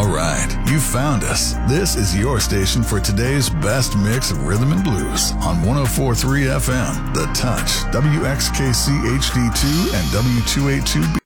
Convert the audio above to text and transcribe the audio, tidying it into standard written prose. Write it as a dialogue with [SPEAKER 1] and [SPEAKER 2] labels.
[SPEAKER 1] All right, you found us. This is your station for today's best mix of rhythm and blues on 104.3 FM, The Touch, WXKC HD2 and W282B.